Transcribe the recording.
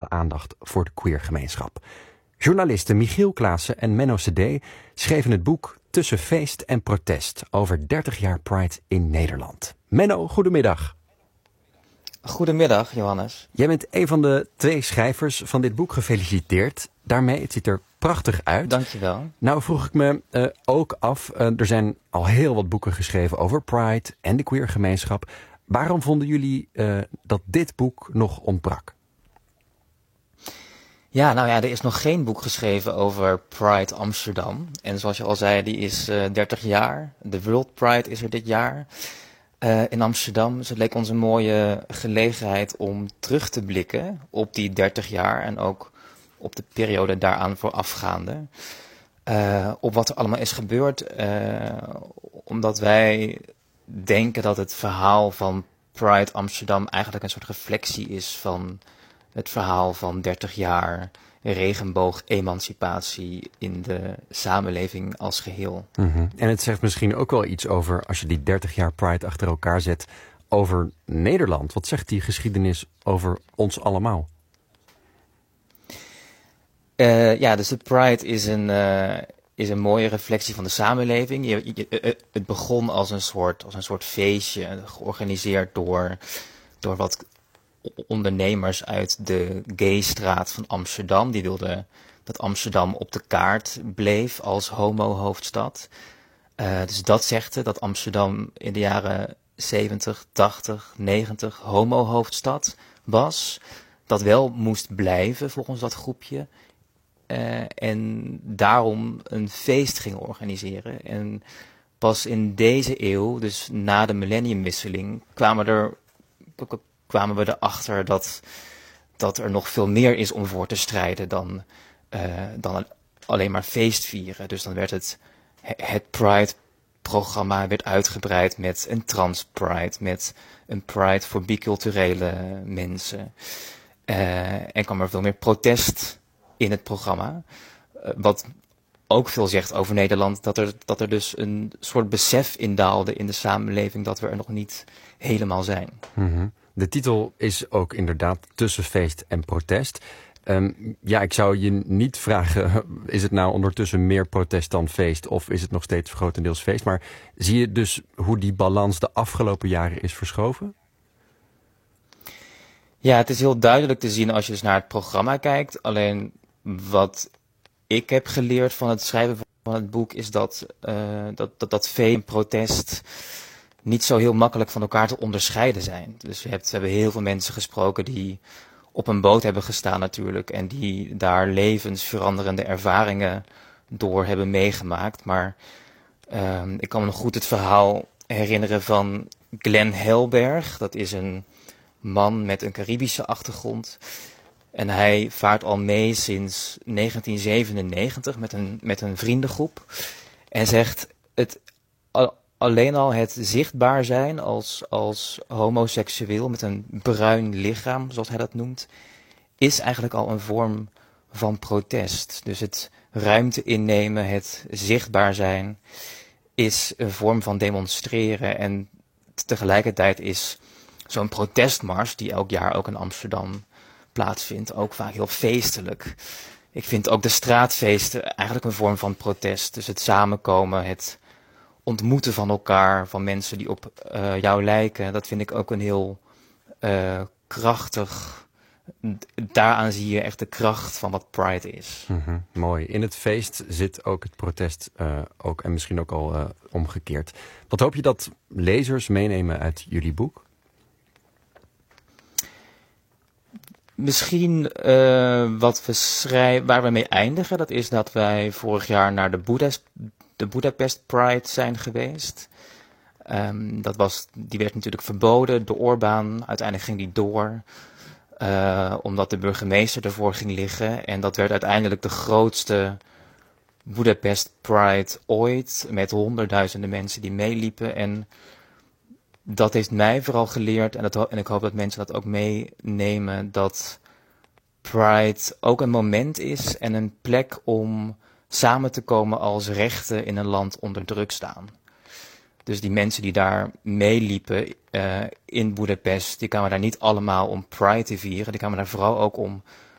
aandacht voor de queergemeenschap. Journalisten Michiel Klaassen en Menno Cedé schreven het boek Tussen feest en protest over 30 jaar Pride in Nederland. Menno, goedemiddag. Goedemiddag, Johannes. Jij bent een van de 2 schrijvers van dit boek. Gefeliciteerd daarmee. Het ziet er prachtig uit. Dankjewel. Nou vroeg ik me ook af, er zijn al heel wat boeken geschreven over Pride en de queergemeenschap. Waarom vonden jullie dat dit boek nog ontbrak? Ja, er is nog geen boek geschreven over Pride Amsterdam. En zoals je al zei, die is 30 jaar. De World Pride is er dit jaar in Amsterdam. Dus het leek ons een mooie gelegenheid om terug te blikken op die 30 jaar en ook op de periode daaraan voorafgaande. Op wat er allemaal is gebeurd. Omdat wij denken dat het verhaal van Pride Amsterdam eigenlijk een soort reflectie is van het verhaal van 30 jaar regenboog-emancipatie in de samenleving als geheel. Mm-hmm. En het zegt misschien ook wel iets over, als je die 30 jaar Pride achter elkaar zet, over Nederland. Wat zegt die geschiedenis over ons allemaal? Dus de Pride is een mooie reflectie van de samenleving. Het begon als een soort feestje, georganiseerd door wat ondernemers uit de gaystraat van Amsterdam. Die wilden dat Amsterdam op de kaart bleef als homo-hoofdstad. Dus dat zegde dat Amsterdam in de jaren 70, 80, 90 homo-hoofdstad was. Dat wel moest blijven volgens dat groepje. En daarom een feest ging organiseren. En pas in deze eeuw, dus na de millenniumwisseling, kwamen we erachter dat er nog veel meer is om voor te strijden dan alleen maar feest vieren. Dus dan werd het Pride-programma werd uitgebreid met een trans-Pride, met een Pride voor biculturele mensen. En kwam er veel meer protest in het programma. Wat ook veel zegt over Nederland, dat er dus een soort besef indaalde in de samenleving dat we er nog niet helemaal zijn. Mm-hmm. De titel is ook inderdaad Tussen feest en protest. Ik zou je niet vragen, is het nou ondertussen meer protest dan feest of is het nog steeds grotendeels feest? Maar zie je dus hoe die balans de afgelopen jaren is verschoven? Ja, het is heel duidelijk te zien als je dus naar het programma kijkt. Alleen wat ik heb geleerd van het schrijven van het boek is dat feest en protest niet zo heel makkelijk van elkaar te onderscheiden zijn. Dus we hebben heel veel mensen gesproken die op een boot hebben gestaan natuurlijk en die daar levensveranderende ervaringen door hebben meegemaakt. Maar ik kan me nog goed het verhaal herinneren van Glenn Helberg. Dat is een man met een Caribische achtergrond. En hij vaart al mee sinds 1997 met een vriendengroep. En zegt, alleen al het zichtbaar zijn als homoseksueel met een bruin lichaam, zoals hij dat noemt, is eigenlijk al een vorm van protest. Dus het ruimte innemen, het zichtbaar zijn, is een vorm van demonstreren. En tegelijkertijd is zo'n protestmars, die elk jaar ook in Amsterdam plaatsvindt, ook vaak heel feestelijk. Ik vind ook de straatfeesten eigenlijk een vorm van protest. Dus het samenkomen, het ontmoeten van elkaar, van mensen die op jou lijken, dat vind ik ook een heel krachtig. Daaraan zie je echt de kracht van wat Pride is. Mm-hmm, mooi. In het feest zit ook het protest ook en misschien ook al omgekeerd. Wat hoop je dat lezers meenemen uit jullie boek? Misschien waar we mee eindigen, dat is dat wij vorig jaar naar de Budapest Pride zijn geweest. Die werd natuurlijk verboden door Orbán. Uiteindelijk ging die door, omdat de burgemeester ervoor ging liggen. En dat werd uiteindelijk de grootste Budapest Pride ooit, met honderdduizenden mensen die meeliepen. En dat heeft mij vooral geleerd, en ik hoop dat mensen dat ook meenemen, dat Pride ook een moment is en een plek om samen te komen als rechten in een land onder druk staan. Dus die mensen die daar meeliepen in Budapest, die kwamen daar niet allemaal om Pride te vieren. Die kwamen daar vooral ook om